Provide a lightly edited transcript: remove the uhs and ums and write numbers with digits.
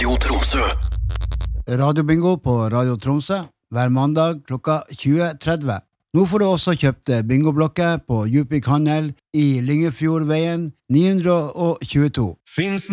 Radio Tromsø. Radiobingo på Radio Tromsø hver mandag klokka 20.30. Nå får du også kjøpt bingoblokker på Djupvik Handel i Lyngefjordveien 922. Finns